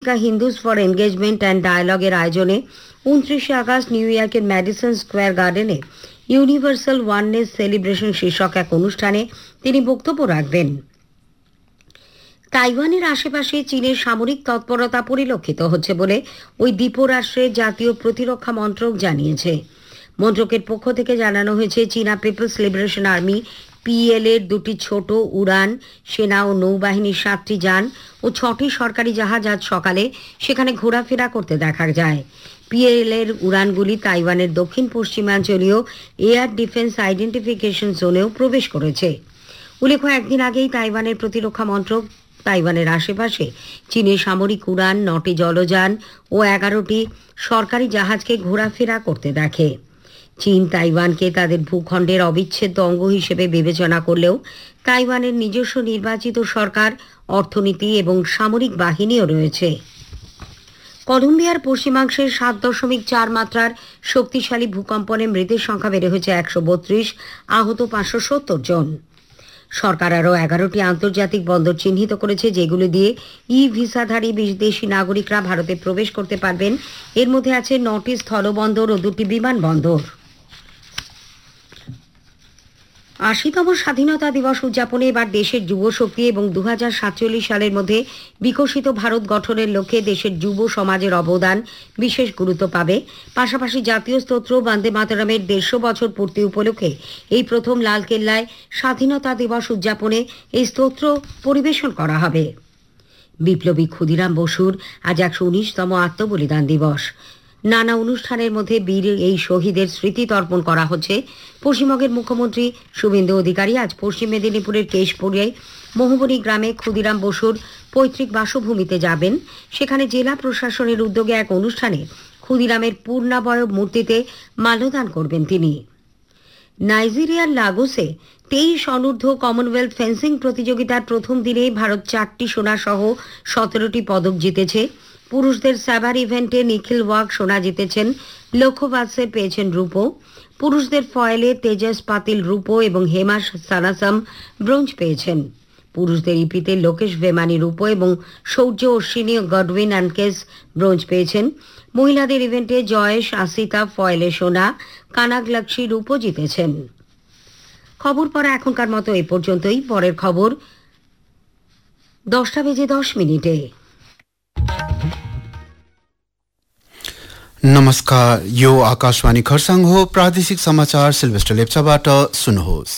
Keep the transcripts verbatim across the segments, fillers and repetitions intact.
America Hindus for engagement and ডায়ালগের আয়োজনে উনত্রিশে August new ইয়র্কের ম্যাডিসন স্কোয়ার গার্ডেনে ইউনিভার্সাল ওয়াননেস সেলিব্রেশন শীর্ষক এক অনুষ্ঠানে তিনি বক্তব্য রাখবেন। তাইওয়ানের আশেপাশে চীনের সামরিক তৎপরতা পরিলক্ষিত হচ্ছে বলে ওই দ্বীপরাষ্ট্রের জাতীয় প্রতিরক্ষা মন্ত্রক জানিয়েছে। মন্ত্রকের পক্ষ থেকে জানানো হয়েছে, চীনা পিপলস লিবারেশন আর্মি পিএল এর দুটি ছোট উড়ান সেনা ও নৌবাহিনীর সাতটি যান ও ছটি সরকারি জাহাজ আজ সকালে সেখানে ঘোরাফেরা করতে দেখা যায়। পিএল এর উড়ানগুলি তাইওয়ানের দক্ষিণ পশ্চিমাঞ্চলীয় এয়ার ডিফেন্স আইডেন্টিফিকেশন জোনেও প্রবেশ করেছে। উল্লেখ্য, একদিন আগেই তাইওয়ানের প্রতিরক্ষা মন্ত্রক তাইওয়ানের আশেপাশে চীনের সামরিক উড়ান, নটি জলযান ও এগারোটি সরকারি জাহাজকে ঘোরাফেরা করতে দেখে। চীন তাইওয়ানকে তাদের ভূখণ্ডের অবিচ্ছেদ্য অঙ্গ হিসেবে বিবেচনা করলেও তাইওয়ানের নিজস্ব নির্বাচিত সরকার, অর্থনীতি এবং সামরিক বাহিনীও রয়েছে। কলম্বিয়ার পশ্চিমাংশের সাত দশমিক চার মাত্রার শক্তিশালী ভূকম্পনে মৃতের সংখ্যা বেড়ে হয়েছে একশো বত্রিশ, আহত পাঁচশো সত্তর জন। সরকার আরও এগারোটি আন্তর্জাতিক বন্দর চিহ্নিত করেছে, যেগুলো দিয়ে ই ভিসাধারী বিদেশি নাগরিকরা ভারতে প্রবেশ করতে পারবেন। এর মধ্যে আছে নটি স্থলবন্দর ও দুটি বিমানবন্দর। আশিতম স্বাধীনতা দিবস উদযাপনে এবার দেশের যুবশক্তি এবং দু হাজার সাতচল্লিশ সালের মধ্যে বিকশিত ভারত গঠনের লক্ষ্যে দেশের যুব সমাজের অবদান বিশেষ গুরুত্ব পাবে। পাশাপাশি জাতীয় স্তোত্র বন্দে মাতরমের দেড়শো বছর পূর্তি উপলক্ষে এই প্রথম লালকেল্লায় স্বাধীনতা দিবস উদযাপনে এই স্তোত্র পরিবেশন করা হবে। বিপ্লবী ক্ষুদিরাম বসুর আজ একশো উনিশতম আত্মবলিদান দিবস। নানা অনুষ্ঠানের মধ্যে বীর এই শহীদের স্মৃতি তর্পণ করা হচ্ছে। পশ্চিমবঙ্গের মুখ্যমন্ত্রী শুভেন্দু অধিকারী আজ পশ্চিম মেদিনীপুরের কেশপুরে মোহবনী গ্রামে ক্ষুদিরাম বসুর পৈতৃক বাসভূমিতে যাবেন। সেখানে জেলা প্রশাসনের উদ্যোগে এক অনুষ্ঠানে ক্ষুদিরামের পূর্ণাবয়ব মূর্তিতে মাল্যদান করবেন তিনি। নাইজেরিয়ার লাগোসে তেইশ অনূর্ধ্ব কমনওয়েলথ ফেন্সিং প্রতিযোগিতার প্রথম দিনেই ভারত চারটি সোনা সহ সতেরোটি পদক জিতেছে। পুরুষদের সাভার ইভেন্টে নিখিল ওয়াক সোনা জিতেছেন, লক্ষ্য বাদসে পেয়েছেন রূপো। পুরুষদের ফয়েলে তেজস পাতিল রূপো এবং হেমাশ সানাসাম ব্রোঞ্জ পেয়েছেন। পুরুষদের ইপিতে লোকেশ ভেমানি রূপো এবং সৌর্য অশ্বিনী গডউইন আনকেস ব্রোঞ্জ পেয়েছেন। মহিলাদের ইভেন্টে জয়েশ আসিতা ফয়েলে সোনা, কানাগলাক্সি রূপো জিতেছেন। খবর পড়া এখনকার মতো এ পর্যন্তই। পরের খবর দশটা বেজে দশ मिनटे। नमस्कार, यो आकाशवाणी खरसाङ हो। प्रादेशिक समाचार सिल्भेस्टर लेप्चाबाट सुन्नुहोस्।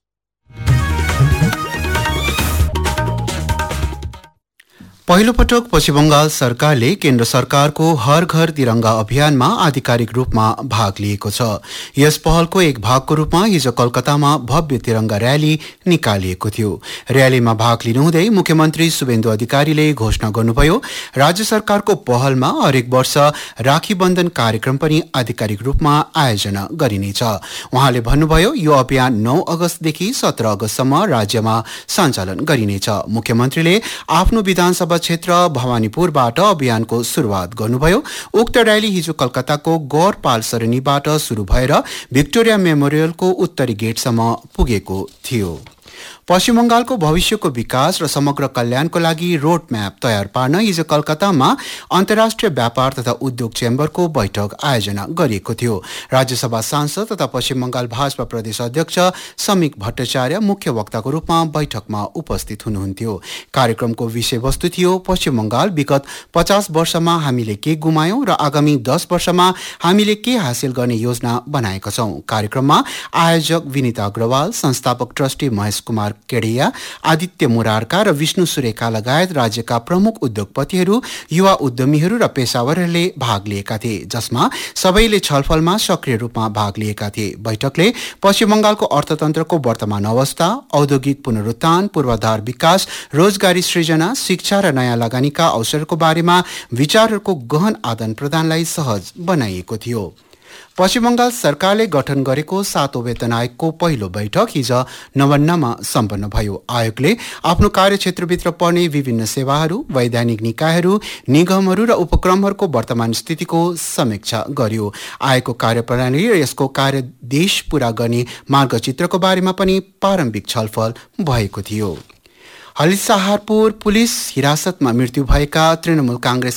पहिलो पटक पश्चिम बंगाल सरकारले केन्द्र सरकारको हर घर तिरंगा अभियानमा आधिकारिक रूपमा भाग लिएको छ। यस पहलको एक भागको रूपमा हिजो कलकत्तामा भव्य तिरंगा र्याली निकालिएको थियो। र्यालीमा भाग लिनुहुँदै मुख्यमन्त्री शुभेन्दु अधिकारीले घोषणा गर्नुभयो, राज्य सरकारको पहलमा हरेक वर्ष राखी बन्धन कार्यक्रम पनि आधिकारिक रूपमा आयोजना गरिनेछ। उहाँले भन्नुभयो, यो अभियान नौ अगस्तदेखि सत्र अगस्तसम्म राज्यमा सञ्चालन गरिनेछ। मुख्यमन्त्रीले आफ्नो विधानसभा क्षेत्र भवानीपुरबाट अभियानको शुरूआत गर्नुभयो। उक्त र्याली हिजो कलकत्ताको गौर पाल सरणीबाट शुरू भएर भिक्टोरिया मेमोरियलको उत्तरी गेटसम्म पुगेको थियो। पश्चिम बंगालको भविष्यको विकास र समग्र कल्याणको लागि रोड म्याप तयार पार्न हिजो कलकत्तामा अन्तर्राष्ट्रिय व्यापार तथा उद्योग चेम्बरको बैठक आयोजना गरिएको थियो। राज्यसभा सांसद तथा पश्चिम बंगाल भाजपा प्रदेश अध्यक्ष समीक भट्टाचार्य मुख्य वक्ताको रूपमा बैठकमा उपस्थित हुनुहुन्थ्यो। कार्यक्रमको विषयवस्तु थियो, पश्चिम बंगाल विगत पचास वर्षमा हामीले के गुमायौं र आगामी दस वर्षमा हामीले के हासिल गर्ने योजना बनाएका छौं। कार्यक्रममा आयोजक विनिता अग्रवाल, संस्थापक ट्रस्टी महेश कुमार केडिया, आदित्य मुरारका र विष्णु सुरेखा लगायत राज्यका प्रमुख उद्योगपतिहरू, युवा उद्यमीहरू र पेसावरहरूले भाग लिएका थिए, जसमा सबैले छलफलमा सक्रिय रूपमा भाग लिएका थिए। बैठकले पश्चिम बंगालको अर्थतन्त्रको वर्तमान अवस्था, औद्योगिक पुनरुत्थान, पूर्वाधार विकास, रोजगारी सृजना, शिक्षा र नयाँ लगानीका अवसरको बारेमा विचारहरूको गहन आदान प्रदानलाई सहज बनाइएको थियो। पश्चिम बंगाल सरकारले गठन गरेको सातौं वेतन आयोगको पहिलो बैठक हिज नवान्नमा सम्पन्न भयो। आयोगले आफ्नो कार्यक्षेत्रभित्र पर्ने विभिन्न सेवाहरू, वैधानिक निकायहरू, निगमहरू र उपक्रमहरूको वर्तमान स्थितिको समीक्षा गर्यो। आयोगको कार्यप्रणाली र यसको कार्यदेश पूरा गर्ने मार्गचित्रको बारेमा पनि प्रारम्भिक छलफल भएको थियो। हलिसहारपुर पुलिस हिरासतमा मृत्यु भएका तृणमूल कांग्रेस